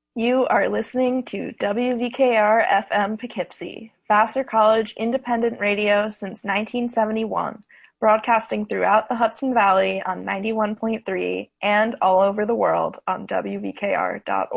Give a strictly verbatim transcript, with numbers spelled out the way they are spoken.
You are listening to W V K R F M Poughkeepsie, Vassar College independent radio since nineteen seventy-one, broadcasting throughout the Hudson Valley on ninety-one point three and all over the world on W V K R dot org.